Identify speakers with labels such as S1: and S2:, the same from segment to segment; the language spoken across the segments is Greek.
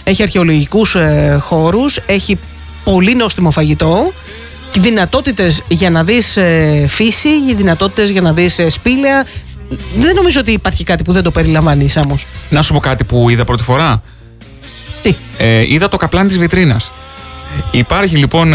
S1: έχει αρχαιολογικούς χώρους, έχει πολύ νόστιμο φαγητό, δυνατότητες για να δεις φύση, δυνατότητες για να δεις σπήλαια. Δεν νομίζω ότι υπάρχει κάτι που δεν το περιλαμβάνει, Σάμος.
S2: Να σου πω κάτι που είδα πρώτη φορά.
S1: Τι?
S2: Είδα το καπλάνι της βιτρίνας. Υπάρχει λοιπόν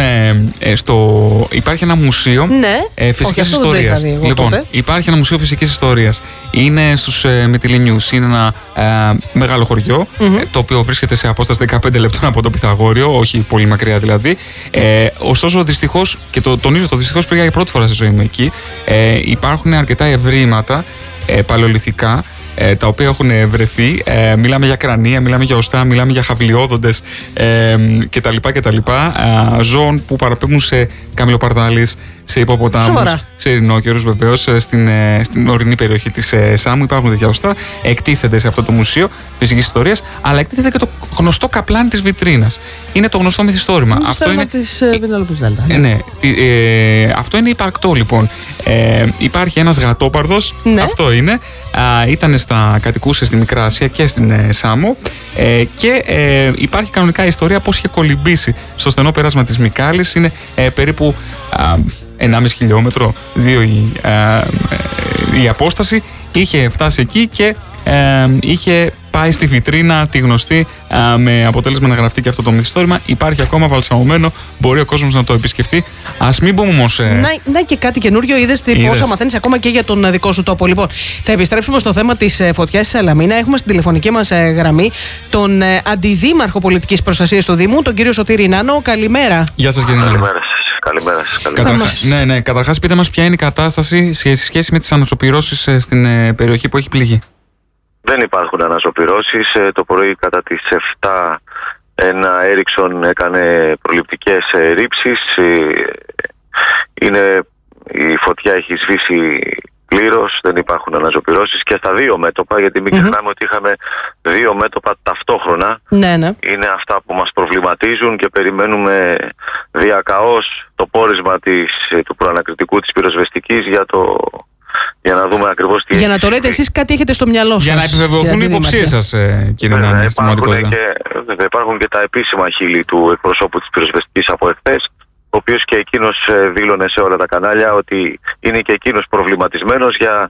S2: υπάρχει ένα μουσείο φυσικής ιστορίας. Λοιπόν, υπάρχει ένα μουσείο φυσικής ιστορίας. Είναι στους Μυτιληνιούς. Είναι ένα μεγάλο χωριό, το οποίο βρίσκεται σε απόσταση 15 λεπτών από το Πυθαγόριο, όχι πολύ μακριά δηλαδή. Ωστόσο, δυστυχώς, και το τονίζω το δυστυχώς, πήγα για πρώτη φορά στη ζωή μου εκεί, υπάρχουν αρκετά ευρήματα παλαιολιθικά, τα οποία έχουν βρεθεί. Μιλάμε για κρανία, μιλάμε για οστά, μιλάμε για χαβλιόδοντες κτλ. Ζώων που παραπέμπουν σε καμιλοπαρδάλεις, σε υποποτάμους, σε ειρηνόκερους βεβαίως, στην ορεινή περιοχή της Σάμου. Υπάρχουν τέτοια οστά, εκτίθεται σε αυτό το μουσείο φυσικής ιστορίας, αλλά εκτίθεται και το γνωστό καπλάνι της βιτρίνας. Είναι το γνωστό μυθιστόρημα.
S1: Αυτό είναι της Βινελόπης Δέλτα.
S2: Ναι, αυτό είναι υπαρκτό λοιπόν. Υπάρχει ένας γατόπαρδος, αυτό είναι. Ήταν κατοικούσε στη Μικρά Ασία και στην Σάμο, και υπάρχει κανονικά ιστορία πώς είχε κολυμπήσει στο στενό πέρασμα της Μικάλης. Είναι περίπου 1,5 χιλιόμετρο, 2 η απόσταση. Είχε φτάσει εκεί και είχε πάει στη βιτρίνα τη γνωστή, με αποτέλεσμα να γραφτεί και αυτό το μυθιστόρημα. Υπάρχει ακόμα βαλσαμωμένο, μπορεί ο κόσμος να το επισκεφτεί. Ας μην πούμε όμως.
S1: Να και κάτι καινούριο, είδες πόσα μαθαίνεις ακόμα και για τον δικό σου τόπο. Λοιπόν, θα επιστρέψουμε στο θέμα της φωτιάς στη Σαλαμίνα. Έχουμε στην τηλεφωνική μας γραμμή τον αντιδήμαρχο πολιτικής προστασίας του Δήμου, τον κύριο Σωτήρη Νάνο. Καλημέρα.
S2: Γεια σας, κύριε Νάνο.
S3: Καλημέρα σας.
S2: Ναι, καταρχάς πείτε μας ποια είναι η κατάσταση σε σχέση με τις ανασωπυρώσεις στην περιοχή που έχει πληγεί.
S3: Δεν υπάρχουν ανασωπυρώσεις. Το πρωί κατά τις 7 ένα Έριξον έκανε προληπτικές ρήψεις. Η φωτιά έχει σβήσει πλήρως, δεν υπάρχουν ανασωπυρώσεις και στα δύο μέτωπα, γιατί μην ξεχνάμε ότι είχαμε δύο μέτωπα ταυτόχρονα.
S1: Ναι.
S3: Είναι αυτά που μας προβληματίζουν και περιμένουμε διακαώς το πόρισμα του προανακριτικού της πυροσβεστικής για να δούμε ακριβώς τι.
S1: Για να το λέτε εσείς, κάτι έχετε στο μυαλό σας.
S2: Για να επιβεβαιωθούν οι υποψίες σας, κύριε Νάνο.
S3: Υπάρχουν και τα επίσημα χείλη του εκπροσώπου της πυροσβεστικής από εχθές, ο οποίος και εκείνος δήλωνε σε όλα τα κανάλια ότι είναι και εκείνος προβληματισμένος για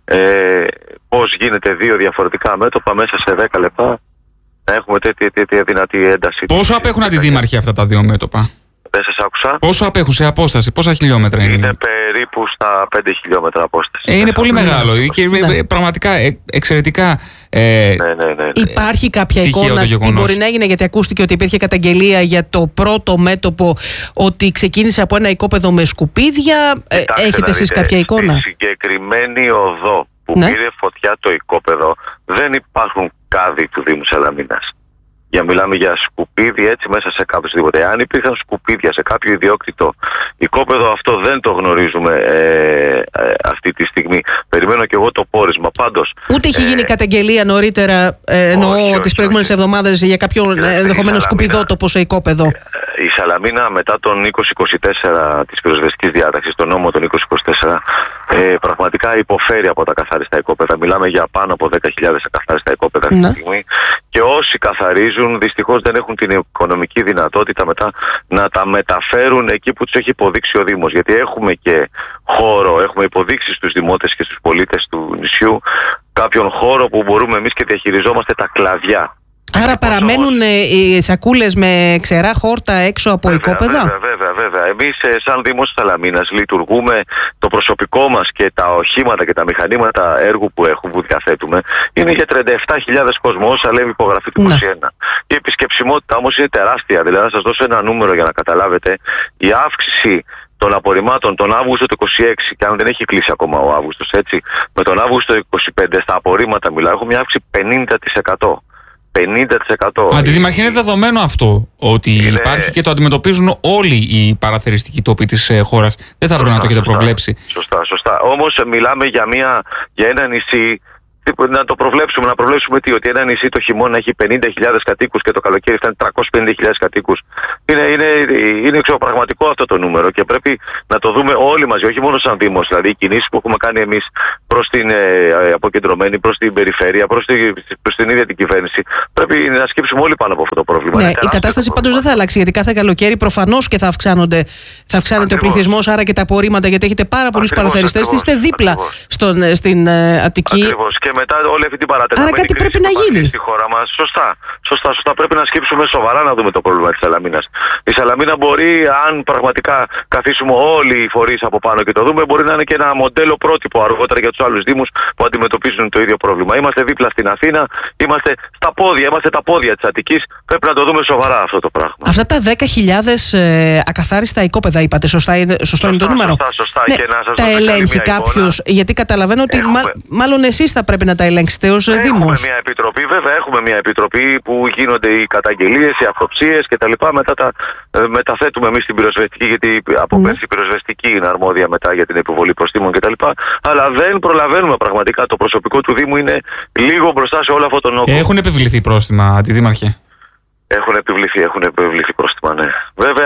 S3: πώς γίνεται δύο διαφορετικά μέτωπα μέσα σε 10 λεπτά να έχουμε τέτοια δυνατή ένταση.
S2: Πόσο απέχουν αντιδήμαρχοι αυτά τα δύο μέτωπα?
S3: Δεν σας άκουσα.
S2: Πόσο απέχουν σε απόσταση, πόσα χιλιόμετρα είναι?
S3: Είναι περίπου στα 5 χιλιόμετρα απόσταση.
S2: Είναι πολύ μεγάλο και πραγματικά εξαιρετικά.
S3: Ναι.
S1: Υπάρχει κάποια εικόνα τι μπορεί να έγινε? Γιατί ακούστηκε ότι υπήρχε καταγγελία για το πρώτο μέτωπο, ότι ξεκίνησε από ένα οικόπεδο με σκουπίδια. Έχετε εσείς κάποια εικόνα?
S3: Στη συγκεκριμένη οδό που πήρε φωτιά το οικόπεδο δεν υπάρχουν κάδοι του Δήμου Σαλαμίνας. Μιλάμε για σκουπίδι έτσι μέσα σε κάποιο τίποτα. Αν υπήρχαν σκουπίδια σε κάποιο ιδιόκτητο οικόπεδο, αυτό δεν το γνωρίζουμε αυτή τη στιγμή. Περιμένω και εγώ το πόρισμα. Πάντως.
S1: Ούτε έχει γίνει καταγγελία νωρίτερα, εννοώ τις προηγούμενες εβδομάδες, για κάποιο ενδεχομένο σκουπιδότοπο σε οικόπεδο?
S3: Η Σαλαμίνα μετά τον 2024 της πυροσβεστικής διάταξης, τον νόμο των 2024, πραγματικά υποφέρει από τα καθάριστα οικόπεδα. Μιλάμε για πάνω από 10.000 καθάριστα οικόπεδα αυτή τη στιγμή. Και όσοι καθαρίζουν, δυστυχώς δεν έχουν την οικονομική δυνατότητα μετά να τα μεταφέρουν εκεί που τους έχει υποδείξει ο Δήμος. Γιατί έχουμε και χώρο, έχουμε υποδείξει στους δημότες και στους πολίτες του νησιού κάποιον χώρο που μπορούμε εμείς και διαχειριζόμαστε τα κλαδιά.
S1: Άρα παραμένουν οι σακούλες με ξερά χόρτα έξω από οικόπεδα?
S3: Βέβαια. Εμείς σαν Δήμος Σαλαμίνας λειτουργούμε, το προσωπικό μας και τα οχήματα και τα μηχανήματα έργου που διαθέτουμε είναι για 37.000 κόσμο, όσα λέει η υπογραφή του 21. Η επισκεψιμότητα όμως είναι τεράστια. Δηλαδή, να σας δώσω ένα νούμερο για να καταλάβετε. Η αύξηση των απορριμμάτων τον Αύγουστο του 26, και αν δεν έχει κλείσει ακόμα ο Αύγουστος, έτσι, με τον Αύγουστο του 25 στα απορρίμματα μιλάω, έχουμε μια αύξηση 50%. 50%.
S2: Αντιδήμαρχε, είναι δεδομένο αυτό ότι υπάρχει και το αντιμετωπίζουν όλοι οι παραθεριστικοί τόποι της χώρας. Δεν θα πρέπει να το έχετε προβλέψει.
S3: Σωστά. Όμως μιλάμε για ένα νησί να το προβλέψουμε, ότι ένα νησί το χειμώνα έχει 50.000 κατοίκους και το καλοκαίρι φτάνει 350.000 κατοίκους. Είναι εξωπραγματικό αυτό το νούμερο και πρέπει να το δούμε όλοι μαζί, όχι μόνο σαν Δήμος. Δηλαδή, οι κινήσεις που έχουμε κάνει εμείς προς την αποκεντρωμένη, προς την περιφέρεια, προς την ίδια την κυβέρνηση, πρέπει να σκύψουμε όλοι πάνω από αυτό το πρόβλημα.
S1: Ναι, η κατάσταση πάντως δεν θα αλλάξει, γιατί κάθε καλοκαίρι προφανώς και θα αυξάνεται ο πληθυσμός, άρα και τα απορρίμματα, γιατί έχετε πάρα πολλούς παραθεριστές, είστε δίπλα στην Αττική.
S3: Ακριβώς. Και μετά όλη αυτή την παρατεταμένη
S1: άρα κάτι πρέπει να γίνει
S3: στη χώρα μας. Σωστά. Πρέπει να σκύψουμε σοβαρά να δούμε το πρόβλημα της Σαλαμίνας. Η Σαλαμίνα μπορεί, αν πραγματικά καθίσουμε όλοι οι φορείς από πάνω και το δούμε, μπορεί να είναι και ένα μοντέλο πρότυπο αργότερα για τους άλλους δήμους που αντιμετωπίζουν το ίδιο πρόβλημα. Είμαστε δίπλα στην Αθήνα, είμαστε τα πόδια της Αττικής. Πρέπει να το δούμε σοβαρά αυτό το πράγμα.
S1: Αυτά τα 10.000 ακαθάριστα οικόπεδα, είπατε, σωστό είναι το νούμερο?
S3: Σωστά.
S1: Ναι,
S3: και να σας
S1: τα ελέγχει κάποιος? Γιατί καταλαβαίνω ότι μάλλον εσείς θα πρέπει να τα ελέγξετε ως Δήμος.
S3: Έχουμε μια επιτροπή που γίνονται οι καταγγελίες, οι αυτοψίες κτλ. Μετά τα μεταθέτουμε εμείς στην πυροσβεστική, γιατί από πέρσι η πυροσβεστική είναι αρμόδια μετά για την επιβολή προστίμων κτλ. Αλλά δεν προλαβαίνουμε πραγματικά. Το προσωπικό του Δήμου είναι λίγο μπροστά σε όλο αυτό τον όγκο.
S2: Έχουν επιβληθεί πρόστιμα, Αντιδήμαρχε?
S3: Έχουν επιβληθεί πρόστιμα, ναι. Βέβαια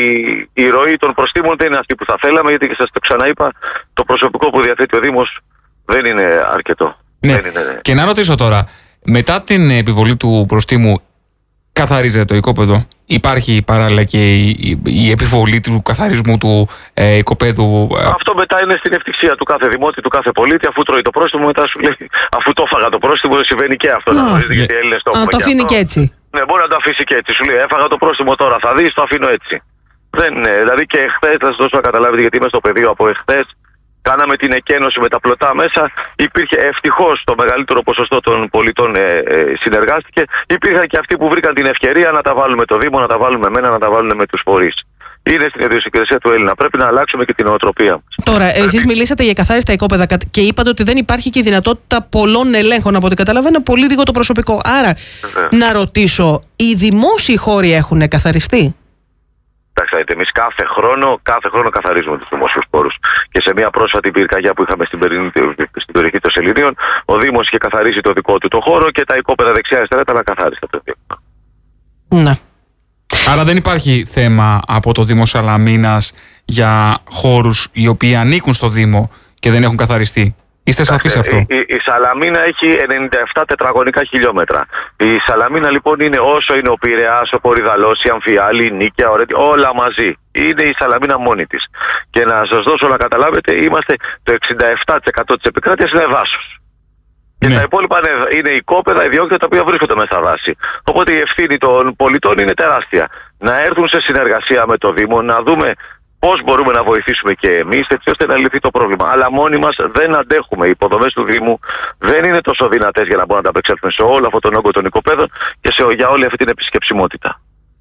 S3: η ροή των προστίμων δεν είναι αυτή που θα θέλαμε, γιατί και σας το ξαναείπα, το προσωπικό που διαθέτει ο Δήμος δεν είναι αρκετό.
S2: Ναι. Και να ρωτήσω τώρα, μετά την επιβολή του προστίμου καθαρίζεται το οικόπεδο? Υπάρχει παράλληλα και η επιβολή του καθαρισμού του οικοπαίδου?
S3: Αυτό μετά είναι στην ευτυχία του κάθε δημότη, του κάθε πολίτη. Αφού τρώει το πρόστιμο, μετά σου λέει, αφού το έφαγα το πρόστιμο, συμβαίνει και αυτό. Να γνωρίζετε, γιατί οι Έλληνες το έχουμε.
S1: Το αφήνει και έτσι.
S3: Ναι, μπορεί να το αφήσει και έτσι. Σου λέει, έφαγα το πρόστιμο τώρα, θα δεις, το αφήνω έτσι. Δεν είναι. Δηλαδή και εχθές, θα σας δώσω να καταλάβετε, γιατί είμαι στο πεδίο από εχθές. Κάναμε την εκένωση με τα πλωτά μέσα. Υπήρχε ευτυχώς το μεγαλύτερο ποσοστό των πολιτών συνεργάστηκε. Υπήρχαν και αυτοί που βρήκαν την ευκαιρία να τα βάλουν με το Δήμο, να τα βάλουν με μένα, να τα βάλουν με τους φορείς. Είναι στην ιδιοσυγκρισία του Έλληνα. Πρέπει να αλλάξουμε και την νοοτροπία μας.
S1: Τώρα, εσείς μιλήσατε για καθάριστα οικόπεδα και είπατε ότι δεν υπάρχει και η δυνατότητα πολλών ελέγχων, από ό,τι καταλαβαίνω, πολύ λίγο το προσωπικό. Άρα, να ρωτήσω, οι δημόσιοι χώροι έχουν καθαριστεί?
S3: Εντάξει, εμείς κάθε χρόνο καθαρίζουμε τους δημόσιους χώρους. Και σε μια πρόσφατη πυρκαγιά που είχαμε στην περιοχή των Σεληνίων, ο Δήμος είχε καθαρίσει το δικό του το χώρο και τα οικόπεδα δεξιά-αριστερά ήταν ακαθάριστα.
S1: Ναι.
S2: Άρα δεν υπάρχει θέμα από το Δήμο Σαλαμίνας για χώρους οι οποίοι ανήκουν στο Δήμο και δεν έχουν καθαριστεί? Είστε σαφείς σε αυτό?
S3: Η Σαλαμίνα έχει 97 τετραγωνικά χιλιόμετρα. Η Σαλαμίνα λοιπόν είναι όσο είναι ο Πειραιάς, ο Κορυδαλός, η Αμφιάλη, η Νίκαια, όλα μαζί. Είναι η Σαλαμίνα μόνη της. Και να σας δώσω να καταλάβετε, είμαστε το 67% της επικράτειας είναι δάσος. Και τα υπόλοιπα είναι οικόπεδα, ιδιόκτητα τα οποία βρίσκονται μέσα στα δάση. Οπότε η ευθύνη των πολιτών είναι τεράστια. Να έρθουν σε συνεργασία με το Δήμο, να δούμε πώς μπορούμε να βοηθήσουμε και εμείς, έτσι ώστε να λυθεί το πρόβλημα. Αλλά μόνοι μας δεν αντέχουμε. Οι υποδομές του Δήμου δεν είναι τόσο δυνατές για να μπορούμε να ανταπεξέλθουμε σε όλο αυτόν τον όγκο των οικοπαίδων και για όλη αυτή την επισκεψιμότητα.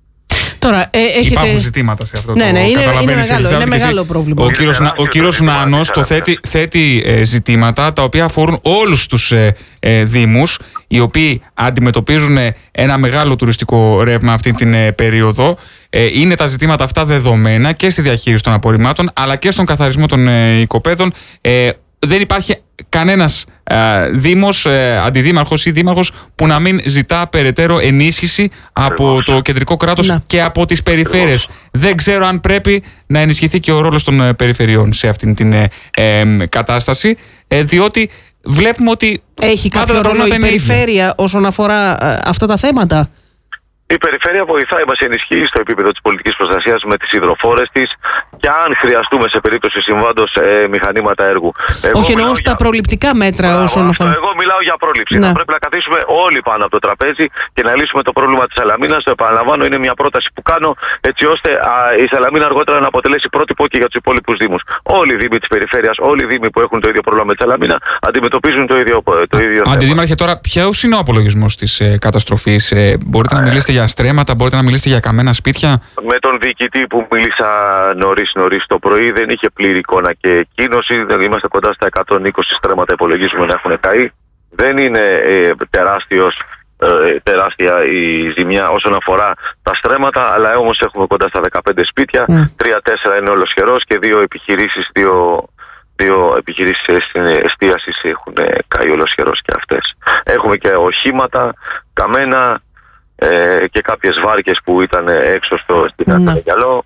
S1: Τώρα,
S2: υπάρχουν ζητήματα σε αυτό.
S1: Ναι, είναι μεγάλο πρόβλημα.
S2: Ο κύριος Νάνος το θέτει ζητήματα τα οποία αφορούν όλους τους δήμους, οι οποίοι αντιμετωπίζουν ένα μεγάλο τουριστικό ρεύμα αυτή την περίοδο. Είναι τα ζητήματα αυτά δεδομένα και στη διαχείριση των απορριμμάτων, αλλά και στον καθαρισμό των οικοπαίδων. Δεν υπάρχει κανένας δήμος, αντιδήμαρχος ή δήμαρχος που να μην ζητά περαιτέρω ενίσχυση από το κεντρικό κράτος και από τις περιφέρειες. Δεν ξέρω αν πρέπει να ενισχυθεί και ο ρόλος των περιφερειών σε αυτήν την κατάσταση, διότι βλέπουμε ότι
S1: έχει κάποιο ρόλο η περιφέρεια όσον αφορά αυτά τα θέματα?
S3: Η περιφέρεια βοηθάει, μας ενισχύει στο επίπεδο της πολιτικής προστασίας με τις υδροφόρες της και αν χρειαστούμε σε περίπτωση συμβάντος μηχανήματα έργου.
S1: Όχι, εννοώ στα προληπτικά μέτρα όσον αφορά.
S3: Εγώ μιλάω για πρόληψη. Θα πρέπει να καθίσουμε όλοι πάνω από το τραπέζι και να λύσουμε το πρόβλημα της Σαλαμίνας. Το επαναλαμβάνω, είναι μια πρόταση που κάνω έτσι ώστε η Σαλαμίνα αργότερα να αποτελέσει πρότυπο και για τους υπόλοιπους δήμους. Όλοι οι δήμοι της περιφέρειας, όλοι οι δήμοι που έχουν το ίδιο πρόβλημα με τη Σαλαμίνα αντιμετωπίζουν το ίδιο θέμα.
S2: Αντιδήμαρχε, τώρα ποιος είναι ο απολογισμός της καταστροφής? Μπορείτε να μιλήσετε για στρέμματα, μπορείτε να μιλήσετε για καμένα σπίτια?
S3: Με τον διοικητή που μίλησα νωρίς το πρωί δεν είχε πλήρη εικόνα και εκκίνωση. Είμαστε κοντά στα 120 στρέμματα, υπολογίζουμε να έχουν καεί. Δεν είναι τεράστια η ζημιά όσον αφορά τα στρέμματα, αλλά όμως έχουμε κοντά στα 15 σπίτια, 3-4 είναι ολοσχερός και 2 επιχειρήσεις, 2 2 επιχειρήσεις εστίασης έχουν καεί ολοσχερός και αυτές. Έχουμε και οχήματα καμένα και κάποιες βάρκες που ήταν έξω στην Αττικαλό.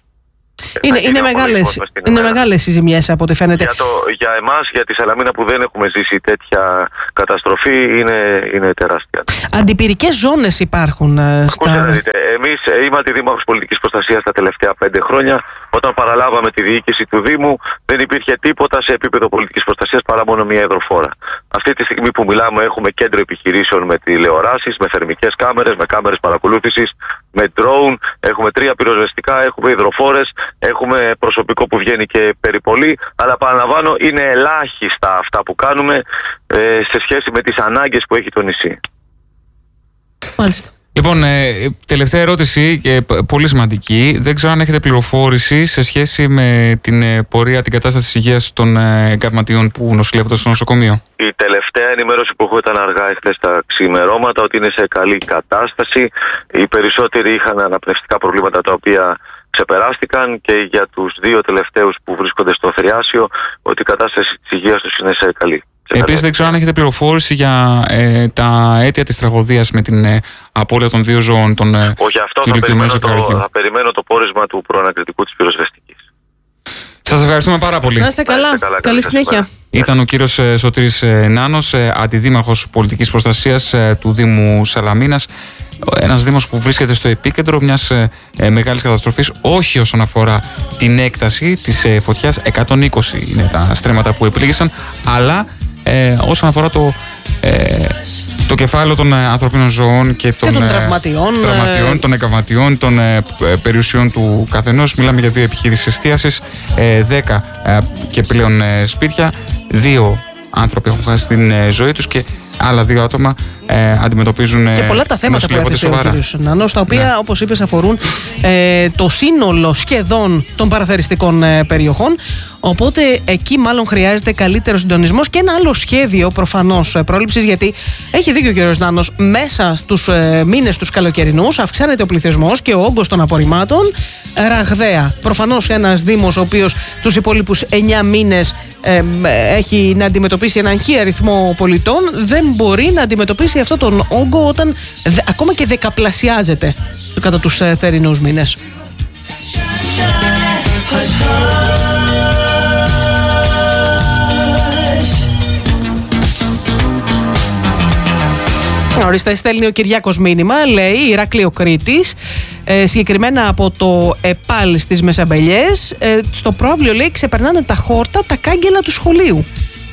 S1: Είναι μεγάλες οι ζημιές από ό,τι φαίνεται.
S3: Για εμάς, για τη Σαλαμίνα που δεν έχουμε ζήσει τέτοια καταστροφή, είναι τεράστια.
S1: Αντιπυρικές ζώνες υπάρχουν
S3: εμείς είμαστε Δήμαρχος Πολιτικής Προστασίας τα τελευταία 5 χρόνια. Όταν παραλάβαμε τη διοίκηση του Δήμου, δεν υπήρχε τίποτα σε επίπεδο πολιτικής προστασίας παρά μόνο μια υδροφόρα. Αυτή τη στιγμή που μιλάμε, έχουμε κέντρο επιχειρήσεων με τηλεοράσεις, με θερμικές κάμερες, με κάμερες παρακολούθησης, με drone. Έχουμε 3 πυροσβεστικά, έχουμε υδροφόρες, έχουμε προσωπικό που βγαίνει και περιπολεί. Αλλά παραλαμβάνω, είναι ελάχιστα αυτά που κάνουμε σε σχέση με τις ανάγκες που έχει το νησί.
S1: Μάλιστα.
S2: Λοιπόν, τελευταία ερώτηση και πολύ σημαντική. Δεν ξέρω αν έχετε πληροφόρηση σε σχέση με την πορεία, την κατάσταση της υγείας των εγκαυματιών που νοσηλεύονται στο νοσοκομείο.
S3: Η τελευταία ενημέρωση που έχω ήταν αργά εχθές τα ξημερώματα ότι είναι σε καλή κατάσταση. Οι περισσότεροι είχαν αναπνευστικά προβλήματα τα οποία ξεπεράστηκαν και για τους 2 τελευταίους που βρίσκονται στο Θριάσιο ότι η κατάσταση της υγείας τους είναι σε καλή.
S2: Επίσης δεν ξέρω αν έχετε πληροφόρηση για τα αίτια της τραγωδίας με την απώλεια των 2 ζώων.
S3: Όχι, αυτό θα περιμένω το πόρισμα του προανακριτικού της πυροσβεστικής.
S2: Σας ευχαριστούμε πάρα πολύ.
S1: Να είστε καλά. Καλή συνέχεια.
S2: Ήταν ο κύριος Σωτήρης Νάνος, αντιδήμαρχος πολιτικής προστασίας του Δήμου Σαλαμίνας. Ένας δήμος που βρίσκεται στο επίκεντρο μιας μεγάλης καταστροφής, όχι όσον αφορά την έκταση της φωτιάς, 120 είναι τα στρέμματα που επλήγησαν, αλλά όσον αφορά το κεφάλαιο των ανθρωπίνων ζώων και των τραυματιών, των εγκαυματιών, των περιουσιών του καθενός. Μιλάμε για 2 επιχειρήσεις εστίασης, 10 και πλέον σπίτια, 2 άνθρωποι έχουν χάσει την ζωή τους και άλλα 2 άτομα αντιμετωπίζουν.
S1: Και πολλά τα θέματα που έθεσε ο κ. Νάνος, τα οποία, όπως είπες, αφορούν το σύνολο σχεδόν των παραθεριστικών περιοχών. Οπότε εκεί μάλλον χρειάζεται καλύτερο συντονισμός και ένα άλλο σχέδιο προφανώς πρόληψης, γιατί έχει δίκιο ο κ. Νάνος. Μέσα στους μήνες τους καλοκαιρινούς αυξάνεται ο πληθυσμός και ο όγκος των απορριμμάτων ραγδαία. Προφανώς ένας Δήμος ο οποίος τους υπόλοιπους 9 μήνες έχει να αντιμετωπίσει έναν χι αριθμό πολιτών, δεν μπορεί να αντιμετωπίσει αυτόν τον όγκο όταν ακόμα και δεκαπλασιάζεται κατά τους θερινούς μήνες. Ορίστε, στέλνει ο Κυριάκος μήνυμα, λέει Ηράκλειο Κρήτης, συγκεκριμένα από το ΕΠΑΛ στις Μεσαμπελιές. Στο πρόβλιο, λέει, ξεπερνάνε τα χόρτα τα κάγκελα του σχολείου.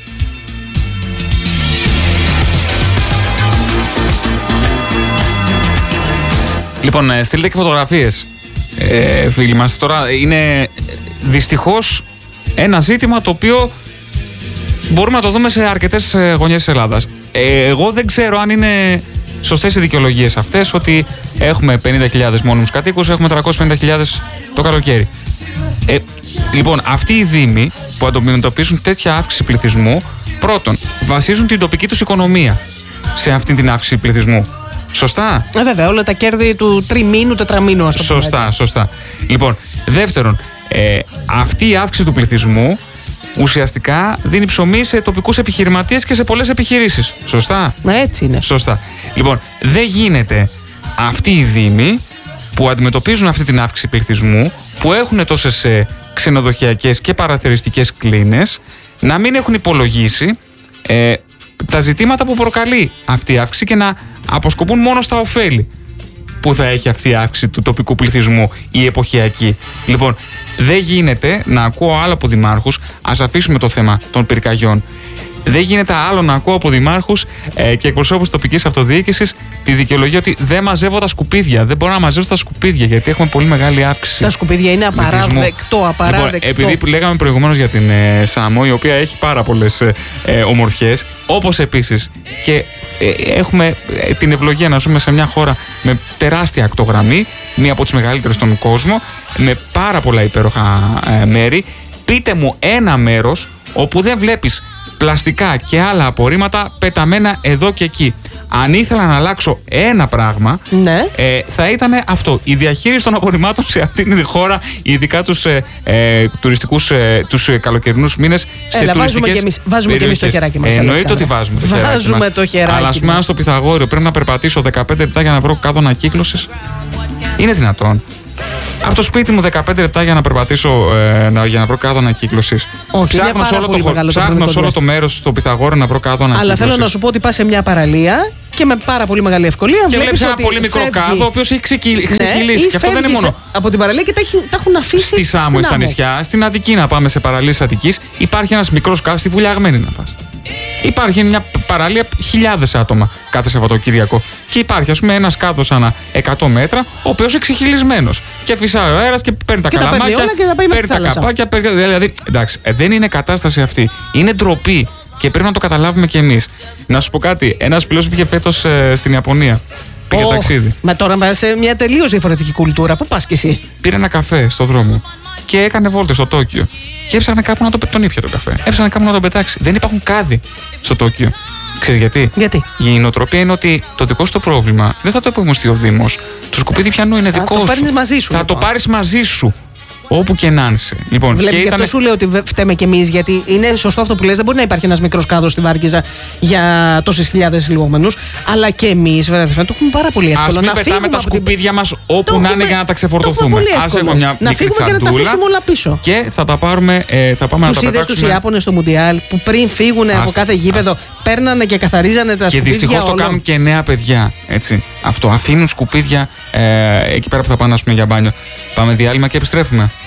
S2: Λοιπόν, στείλτε και φωτογραφίες, φίλοι μας. Τώρα είναι δυστυχώς ένα ζήτημα το οποίο μπορούμε να το δούμε σε αρκετές γωνιές της Ελλάδας. Εγώ δεν ξέρω αν είναι σωστές οι δικαιολογίες αυτές, ότι έχουμε 50.000 μόνιμους κατοίκους, έχουμε 350.000 το καλοκαίρι. Λοιπόν, αυτοί οι δήμοι που αντιμετωπίζουν τέτοια αύξηση πληθυσμού, πρώτον, βασίζουν την τοπική τους οικονομία σε αυτή την αύξηση πληθυσμού. Σωστά.
S1: Βέβαια, όλα τα κέρδη του τριμήνου, τετραμήνου, ας το πούμε.
S2: Σωστά. Λοιπόν, δεύτερον, αυτή η αύξηση του πληθυσμού ουσιαστικά δίνει ψωμί σε τοπικούς επιχειρηματίες και σε πολλές επιχειρήσεις. Σωστά.
S1: Έτσι είναι.
S2: Σωστά. Λοιπόν, δεν γίνεται αυτοί οι δήμοι που αντιμετωπίζουν αυτή την αύξηση πληθυσμού, που έχουν τόσες ξενοδοχειακές και παραθεριστικές κλίνες, να μην έχουν υπολογίσει τα ζητήματα που προκαλεί αυτή η αύξηση και να αποσκοπούν μόνο στα ωφέλη που θα έχει αυτή η αύξηση του τοπικού πληθυσμού η εποχιακή. Λοιπόν, δεν γίνεται να ακούω άλλο από δημάρχους, ας αφήσουμε το θέμα των πυρκαγιών, δεν γίνεται άλλο να ακούω από δημάρχους και εκπροσώπους τοπικής αυτοδιοίκησης τη δικαιολογία ότι δεν μαζεύω τα σκουπίδια. Δεν μπορώ να μαζεύω τα σκουπίδια γιατί έχουμε πολύ μεγάλη αύξηση.
S1: Τα σκουπίδια είναι απαράδεκτο.
S2: Λοιπόν, επειδή λέγαμε προηγουμένως για την Σάμο, η οποία έχει πάρα πολλές ομορφιές, όπως επίσης και έχουμε την ευλογία να ζούμε σε μια χώρα με τεράστια ακτογραμμή, μία από τις μεγαλύτερες στον κόσμο, με πάρα πολλά υπέροχα μέρη. Πείτε μου ένα μέρος όπου δεν βλέπεις πλαστικά και άλλα απορρίμματα πεταμένα εδώ και εκεί. Αν ήθελα να αλλάξω ένα πράγμα,
S1: ναι.
S2: Θα ήταν αυτό. Η διαχείριση των απορριμμάτων σε αυτήν τη χώρα, ειδικά τους τουριστικούς, τους καλοκαιρινούς μήνες.
S1: Βάζουμε και εμείς το χεράκι μας.
S2: Εννοείται ότι βάζουμε το χεράκι. Αλλά ας πούμε, αν στο Πυθαγόριο πρέπει να περπατήσω 15 λεπτά για να βρω κάδο ανακύκλωσης, είναι δυνατόν? Από το σπίτι μου 15 λεπτά για να περπατήσω, για να βρω κάδο ανακύκλωσης. Ψάχνω σε όλο το μέρος στο Πυθαγόριο να βρω κάδο ανακύκλωσης.
S1: Αλλά θέλω να σου πω ότι πας σε μια παραλία και με πάρα πολύ μεγάλη ευκολία
S2: βλέπεις ένα πολύ μικρό κάδο, ο οποίος έχει ξεκυλήσει. Και αυτό δεν είναι μόνο
S1: από την παραλία και τα έχουν αφήσει
S2: στη Σάμο, στα νησιά. Στην Αττική, να πάμε σε παραλίες Αττικής, υπάρχει ένας μικρός κάδος, στη Βουλιαγμένη να πας. Υπάρχει μια παραλία χιλιάδες άτομα κάθε Σαββατοκύριακο. Και υπάρχει, ας πούμε, ένας κάδος ανά 100 μέτρα, ο οποίος εξεχυλισμένος. Και φυσάει ο αέρας και παίρνει τα καλαμάκια, παίρνει τα καπάκια. Δηλαδή, εντάξει, δεν είναι κατάσταση αυτή. Είναι ντροπή και πρέπει να το καταλάβουμε κι εμείς. Να σου πω κάτι, ένας φίλος πήγε φέτος στην Ιαπωνία. Πήγε ταξίδι.
S1: Μα τώρα πας σε μια τελείως διαφορετική κουλτούρα. Πού πας κι εσύ?
S2: Πήρε ένα καφέ στο δρόμο και έκανε βόλτες στο Τόκιο. Και έψαχνε κάπου να τον ήπια το καφέ. Έψαχνε κάπου να τον πετάξει. Δεν υπάρχουν κάδοι στο Τόκιο. Ξέρεις γιατί?
S1: Η
S2: νοοτροπία είναι ότι το δικό σου το πρόβλημα δεν θα το επιμοστεί ο Δήμος. Το σκουπίδι πιανού είναι δικό σου.
S1: Θα το πάρεις μαζί σου.
S2: Θα το πάρεις μαζί σου. Όπου και να είσαι.
S1: Λοιπόν, βλέπεις, γι' αυτό σου λέω ότι φταίμε κι εμείς, γιατί είναι σωστό αυτό που λες. Δεν μπορεί να υπάρχει ένας μικρός κάδος στη Βάρκιζα για τόσες χιλιάδες λιγόμενους. Αλλά και εμείς, βέβαια, το έχουμε πάρα πολύ εύκολο.
S2: Ας μην πετάμε τα σκουπίδια μας όπου να είναι για να τα ξεφορτωθούμε. Ας έχουμε μια
S1: να φύγουμε και να τα αφήσουμε όλα πίσω.
S2: Και θα τα πάρουμε, θα πάμε να τα πετάξουμε.
S1: Τους Ιάπωνες στο Μουντιάλ που πριν φύγουν από κάθε γήπεδο παίρνανε και καθαρίζανε τα σκουπίδια.
S2: Και δυστυχώς το κάνουν και νέα παιδιά. Έτσι. Αυτό. Αφήνουν σκουπίδια εκεί πέρα που θα πάνε για μπάνιο. Πάμε διάλειμμα και επιστρέφουμε.